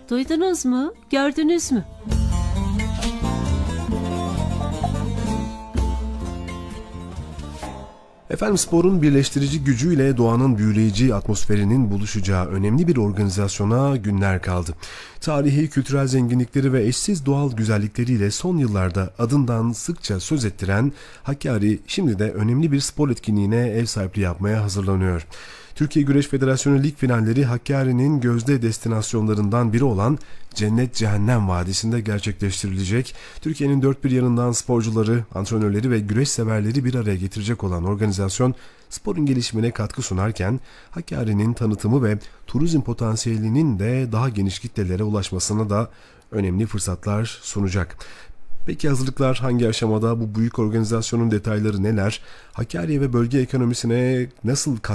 Duydunuz mu? Gördünüz mü? Efendim, sporun birleştirici gücüyle doğanın büyüleyici atmosferinin buluşacağı önemli bir organizasyona günler kaldı. Tarihi, kültürel zenginlikleri ve eşsiz doğal güzellikleriyle son yıllarda adından sıkça söz ettiren Hakkari şimdi de önemli bir spor etkinliğine ev sahipliği yapmaya hazırlanıyor. Türkiye Güreş Federasyonu Lig finalleri Hakkari'nin gözde destinasyonlarından biri olan Cennet Cehennem Vadisi'nde gerçekleştirilecek. Türkiye'nin dört bir yanından sporcuları, antrenörleri ve güreş severleri bir araya getirecek olan organizasyon, sporun gelişimine katkı sunarken Hakkari'nin tanıtımı ve turizm potansiyelinin de daha geniş kitlelere ulaşmasına da önemli fırsatlar sunacak. Peki hazırlıklar hangi aşamada? Bu büyük organizasyonun detayları neler? Hakkari ve bölge ekonomisine nasıl